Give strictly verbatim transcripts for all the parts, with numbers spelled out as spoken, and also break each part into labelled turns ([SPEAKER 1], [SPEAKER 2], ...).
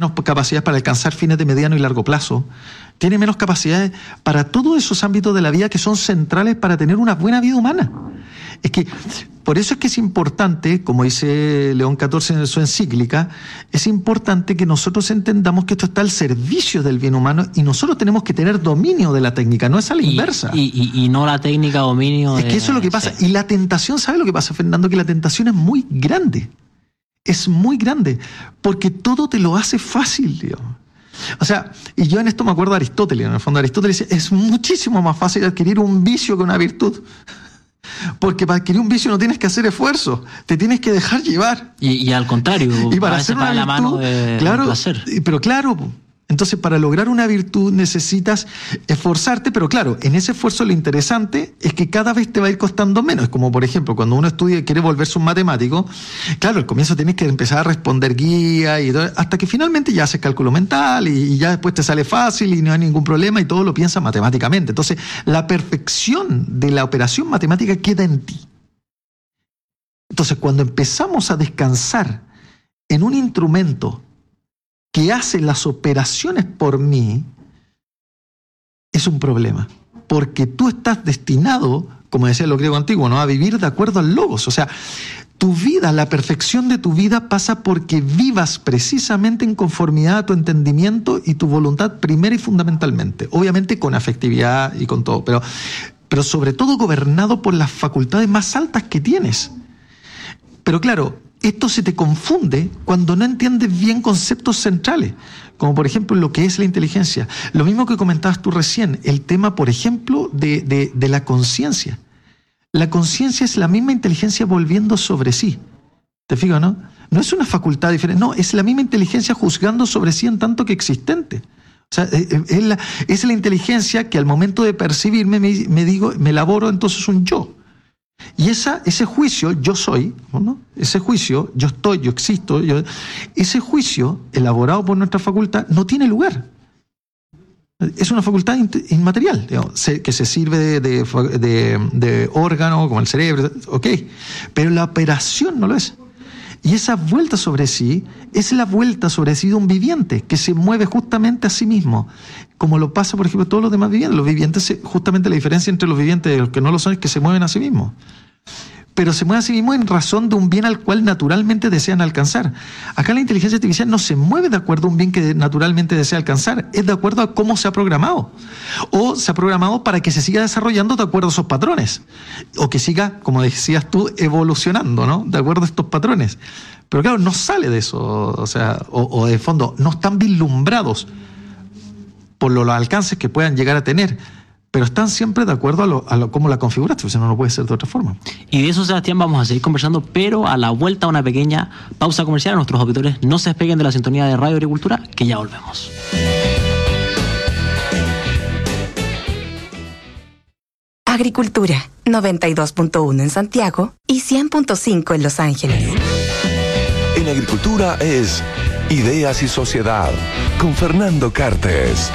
[SPEAKER 1] menos capacidades para alcanzar fines de mediano y largo plazo, tiene menos capacidades para todos esos ámbitos de la vida que son centrales para tener una buena vida humana. Es que, por eso es que es importante, como dice León catorce en su encíclica, es importante que nosotros entendamos que esto está al servicio del bien humano y nosotros tenemos que tener dominio de la técnica, no es a la
[SPEAKER 2] y,
[SPEAKER 1] inversa.
[SPEAKER 2] Y, y, y no la técnica dominio.
[SPEAKER 1] Es
[SPEAKER 2] de,
[SPEAKER 1] que eso es lo que pasa.
[SPEAKER 2] sí.
[SPEAKER 1] Y la tentación, ¿sabe lo que pasa, Fernando? Que la tentación es muy grande. Es muy grande, porque todo te lo hace fácil, digamos. O sea, y yo en esto me acuerdo de Aristóteles, en el fondo Aristóteles dice, es muchísimo más fácil adquirir un vicio que una virtud. Porque para adquirir un vicio no tienes que hacer esfuerzo, te tienes que dejar llevar.
[SPEAKER 2] Y, y al contrario,
[SPEAKER 1] y para
[SPEAKER 2] a
[SPEAKER 1] hacer
[SPEAKER 2] veces
[SPEAKER 1] una
[SPEAKER 2] va
[SPEAKER 1] virtud,
[SPEAKER 2] la mano de,
[SPEAKER 1] claro,
[SPEAKER 2] del placer.
[SPEAKER 1] Pero claro, entonces para lograr una virtud necesitas esforzarte, pero claro, en ese esfuerzo lo interesante es que cada vez te va a ir costando menos. Es como, por ejemplo, cuando uno estudia y quiere volverse un matemático, claro, al comienzo tienes que empezar a responder guía y todo, hasta que finalmente ya haces cálculo mental y, y ya después te sale fácil y no hay ningún problema y todo lo piensas matemáticamente. Entonces, la perfección de la operación matemática queda en ti. Entonces, cuando empezamos a descansar en un instrumento que hace las operaciones por mí, es un problema. Porque tú estás destinado, como decía lo griego antiguo, ¿no?, a vivir de acuerdo al logos. O sea, tu vida, la perfección de tu vida pasa porque vivas precisamente en conformidad a tu entendimiento y tu voluntad primera y fundamentalmente. Obviamente con afectividad y con todo, pero, pero sobre todo gobernado por las facultades más altas que tienes. Pero claro, esto se te confunde cuando no entiendes bien conceptos centrales, como por ejemplo lo que es la inteligencia. Lo mismo que comentabas tú recién, el tema, por ejemplo, de, de, de la conciencia. La conciencia es la misma inteligencia volviendo sobre sí. ¿Te fijas, no? No es una facultad diferente, no, es la misma inteligencia juzgando sobre sí en tanto que existente. O sea, es la, es la inteligencia que al momento de percibirme me, me digo, me elaboro entonces un yo. Y esa, ese juicio, yo soy, ¿no?, ese juicio, yo estoy, yo existo, yo, ese juicio elaborado por nuestra facultad no tiene lugar. Es una facultad inmaterial, digamos, que se sirve de, de, de, de órgano, como el cerebro, ok, pero la operación no lo es. Y esa vuelta sobre sí es la vuelta sobre sí de un viviente que se mueve justamente a sí mismo, como lo pasa, por ejemplo, todos los demás vivientes. Los vivientes, justamente la diferencia entre los vivientes y los que no lo son es que se mueven a sí mismos. Pero se mueven a sí mismos en razón de un bien al cual naturalmente desean alcanzar. Acá la inteligencia artificial no se mueve de acuerdo a un bien que naturalmente desea alcanzar, es de acuerdo a cómo se ha programado. O se ha programado para que se siga desarrollando de acuerdo a esos patrones. O que siga, como decías tú, evolucionando, ¿no?, de acuerdo a estos patrones. Pero claro, no sale de eso, o sea, o, o de fondo, no están vislumbrados por los alcances que puedan llegar a tener, pero están siempre de acuerdo a, lo, a lo, cómo la configuraste, o sea, no, no puede ser de otra forma.
[SPEAKER 2] Y de eso, Sebastián, vamos a seguir conversando, pero a la vuelta a una pequeña pausa comercial. Nuestros auditores no se despeguen de la sintonía de Radio Agricultura, que ya volvemos.
[SPEAKER 3] Agricultura, noventa y dos punto uno en Santiago y cien punto cinco en Los Ángeles.
[SPEAKER 4] En Agricultura es Ideas y Sociedad, con Fernando Cartes.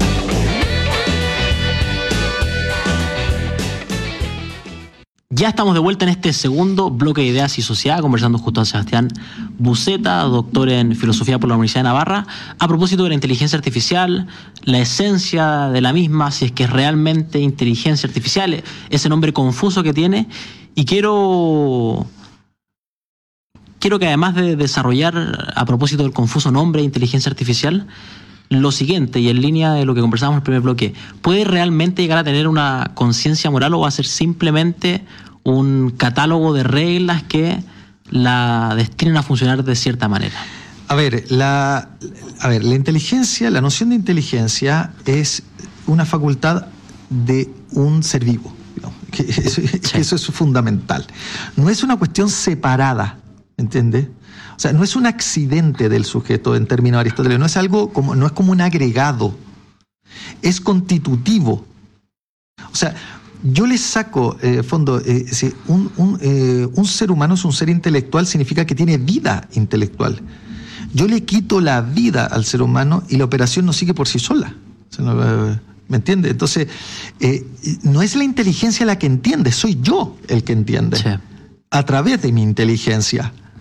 [SPEAKER 2] Ya estamos de vuelta en este segundo bloque de Ideas y Sociedad, conversando junto a Sebastián Buceta, doctor en Filosofía por la Universidad de Navarra, a propósito de la inteligencia artificial, la esencia de la misma, si es que es realmente inteligencia artificial, ese nombre confuso que tiene. Y quiero, quiero que además de desarrollar, a propósito del confuso nombre inteligencia artificial, lo siguiente, y en línea de lo que conversamos en el primer bloque, ¿puede realmente llegar a tener una conciencia moral o va a ser simplemente un catálogo de reglas que la destinen a funcionar de cierta manera?
[SPEAKER 1] A ver, la, a ver, la inteligencia, la noción de inteligencia es una facultad de un ser vivo, ¿no? que, eso, sí. que eso es fundamental. No es una cuestión separada, ¿entiendes? O sea, no es un accidente del sujeto en términos aristotélicos, no es algo como, no es como un agregado, es constitutivo. O sea, yo le saco, eh, fondo, eh, si un, un, eh, un ser humano es un ser intelectual, significa que tiene vida intelectual. Yo le quito la vida al ser humano y la operación no sigue por sí sola. O sea, no, ¿me entiende? Entonces, eh, no es la inteligencia la que entiende, soy yo el que entiende. Sí. A través de mi inteligencia.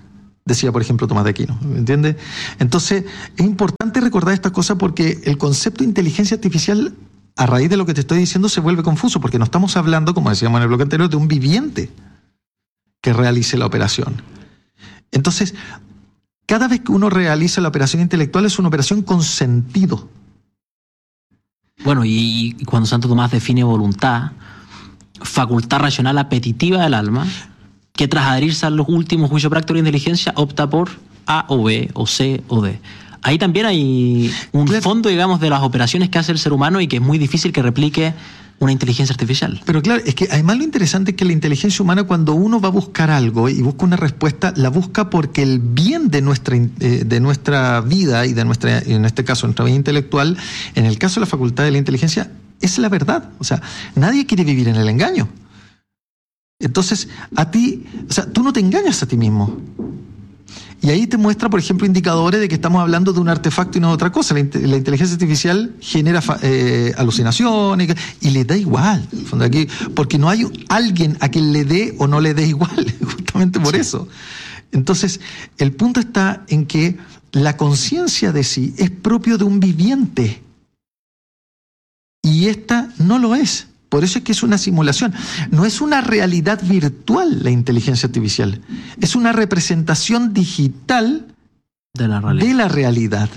[SPEAKER 1] decía, por ejemplo, Tomás de Aquino, ¿me entiendes? Entonces, es importante recordar esta cosa porque el concepto de inteligencia artificial, a raíz de lo que te estoy diciendo, se vuelve confuso, porque no estamos hablando, como decíamos en el bloque anterior, de un viviente que realice la operación. Entonces, cada vez que uno realiza la operación intelectual es una operación con sentido.
[SPEAKER 2] Bueno, y, y cuando Santo Tomás define voluntad, facultad racional apetitiva del alma, que tras adherirse a los últimos juicios prácticos de inteligencia opta por A o B o C o D. Ahí también hay un
[SPEAKER 1] claro.
[SPEAKER 2] fondo, digamos, de las operaciones que hace el ser humano y que es muy difícil que replique una inteligencia artificial.
[SPEAKER 1] Pero claro, es que además lo interesante es que la inteligencia humana, cuando uno va a buscar algo y busca una respuesta, la busca porque el bien de nuestra, eh, de nuestra vida y de nuestra, en este caso, nuestra vida intelectual, en el caso de la facultad de la inteligencia, es la verdad. O sea, nadie quiere vivir en el engaño. Entonces, a ti, o sea, tú no te engañas a ti mismo. Y ahí te muestra, por ejemplo, indicadores de que estamos hablando de un artefacto y no de otra cosa. La, la inteligencia artificial genera eh, alucinaciones y, y le da igual. Aquí, porque no hay alguien a quien le dé o no le dé igual, justamente por sí. eso. Entonces, el punto está en que la conciencia de sí es propio de un viviente. Y esta no lo es. Por eso es que es una simulación. No es una realidad virtual la inteligencia artificial. Es una representación digital
[SPEAKER 2] de la realidad.
[SPEAKER 1] De la realidad.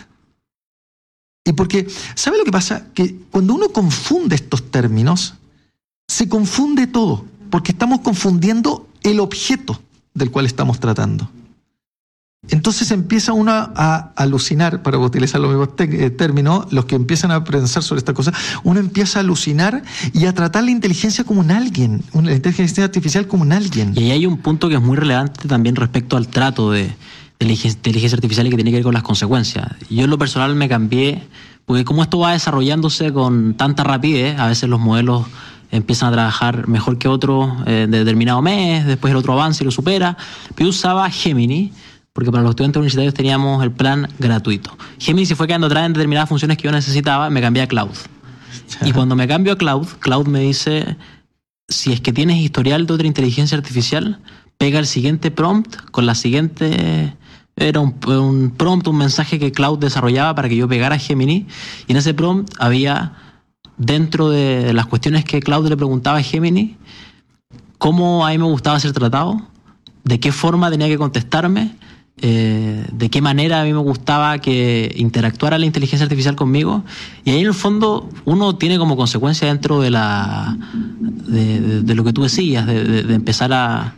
[SPEAKER 1] Y porque, ¿sabe lo que pasa? Que cuando uno confunde estos términos, se confunde todo. Porque estamos confundiendo el objeto del cual estamos tratando. Entonces empieza uno a alucinar, para utilizar los mismos términos, los que empiezan a pensar sobre esta cosa, uno empieza a alucinar y a tratar la inteligencia como un alguien, la inteligencia artificial como un alguien.
[SPEAKER 2] Y ahí hay un punto que es muy relevante también respecto al trato de, de la inteligencia artificial y que tiene que ver con las consecuencias. Yo en lo personal me cambié, porque como esto va desarrollándose con tanta rapidez, a veces los modelos empiezan a trabajar mejor que otros eh, de determinado mes, después el otro avanza y lo supera. Pero yo usaba Gemini, porque para los estudiantes universitarios teníamos el plan gratuito. Gemini se fue quedando atrás en determinadas funciones que yo necesitaba, me cambié a Cloud. Ajá. Y cuando me cambio a Cloud, Cloud me dice, si es que tienes historial de otra inteligencia artificial, pega el siguiente prompt con la siguiente... Era un, un prompt, un mensaje que Cloud desarrollaba para que yo pegara a Gemini, y en ese prompt había, dentro de las cuestiones que Cloud le preguntaba a Gemini, cómo a mí me gustaba ser tratado, de qué forma tenía que contestarme, Eh, de qué manera a mí me gustaba que interactuara la inteligencia artificial conmigo. Y ahí en el fondo uno tiene como consecuencia dentro de la de, de, de lo que tú decías, de, de, de empezar a,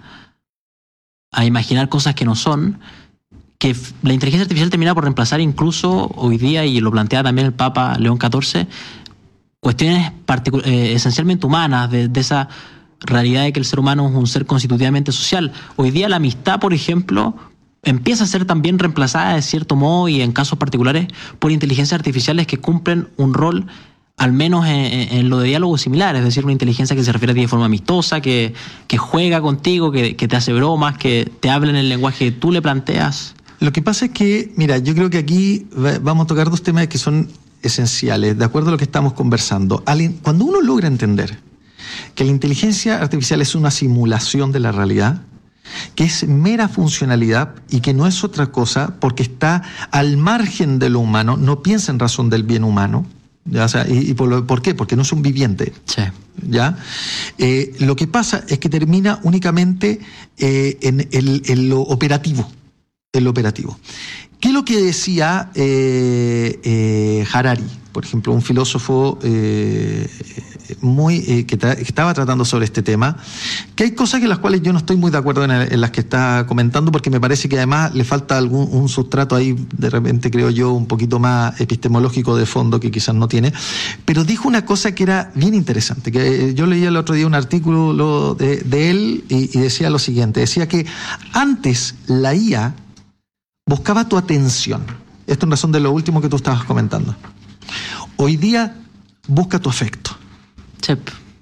[SPEAKER 2] a imaginar cosas que no son, que la inteligencia artificial termina por reemplazar incluso hoy día, y lo plantea también el Papa León catorce, cuestiones particu- eh, esencialmente humanas, de, de esa realidad de que el ser humano es un ser constitutivamente social. Hoy día la amistad, por ejemplo, empieza a ser también reemplazada de cierto modo, y en casos particulares, por inteligencias artificiales que cumplen un rol, al menos en, en lo de diálogos similares, es decir, una inteligencia que se refiere a ti de forma amistosa, que, que juega contigo, que, que te hace bromas, que te habla en el lenguaje que tú le planteas.
[SPEAKER 1] Lo que pasa es que, mira, yo creo que aquí vamos a tocar dos temas que son esenciales, de acuerdo a lo que estamos conversando. Cuando uno logra entender que la inteligencia artificial es una simulación de la realidad, que es mera funcionalidad y que no es otra cosa porque está al margen de lo humano, no piensa en razón del bien humano, ¿ya? O sea, y, y por, lo, ¿por qué? Porque no es un viviente.
[SPEAKER 2] Sí.
[SPEAKER 1] ¿Ya? Eh, lo que pasa es que termina únicamente eh, en, el, en lo operativo. En lo operativo. ¿Qué es lo que decía eh, eh, Harari, por ejemplo, un filósofo eh, muy eh, que, tra- que estaba tratando sobre este tema? Que hay cosas en las cuales yo no estoy muy de acuerdo en, el, en las que está comentando, porque me parece que además le falta algún un sustrato ahí, de repente creo yo, un poquito más epistemológico de fondo, que quizás no tiene. Pero dijo una cosa que era bien interesante, que yo leía el otro día un artículo de, de él y, y decía lo siguiente, decía que antes la I A buscaba tu atención. Esto en razón de lo último que tú estabas comentando. Hoy día busca tu afecto.
[SPEAKER 2] Sí.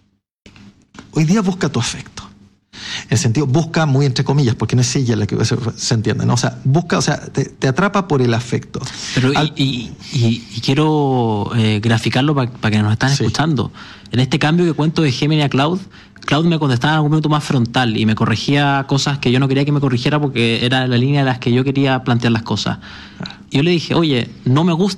[SPEAKER 1] Hoy día busca tu afecto. En el sentido, busca muy entre comillas, porque no es ella la que se, se entiende, ¿no? O sea, busca, o sea, te, te atrapa por el afecto.
[SPEAKER 2] Pero
[SPEAKER 1] Al...
[SPEAKER 2] y, y, y, y quiero eh, graficarlo para pa que nos están
[SPEAKER 1] sí.
[SPEAKER 2] escuchando. En este cambio que cuento de Gemini a Cloud, Claude me contestaba en algún minuto más frontal y me corregía cosas que yo no quería que me corrigiera porque era la línea de las que yo quería plantear las cosas. Y yo le dije, oye, no me gusta